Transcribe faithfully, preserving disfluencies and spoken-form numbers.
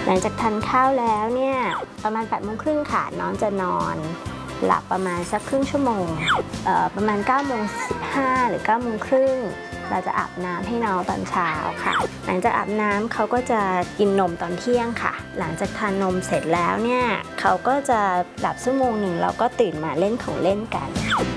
หลังจากทานข้าวแล้วเนี่ยประมาณแปดโมงครึ่งค่ะน้องจะนอนหลับประมาณสักครึ่งชั่วโมงประมาณเก้าโมงสิบห้าหรือเก้าโมงครึ่งเราจะอาบน้ำให้น้องตอนเช้าค่ะหลังจากอาบน้ำเขาก็จะกินนมตอนเที่ยงค่ะหลังจากทานนมเสร็จแล้วเนี่ยเขาก็จะหลับชั่วโมงหนึ่งแล้วก็ตื่นมาเล่นของเล่นกัน